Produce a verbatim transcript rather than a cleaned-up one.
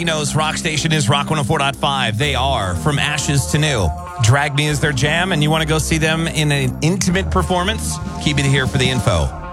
knows Rock Station is Rock one oh four point five. They are From Ashes to New. Drag Me is their jam, and you want to go see them in an intimate performance? Keep it here for the info.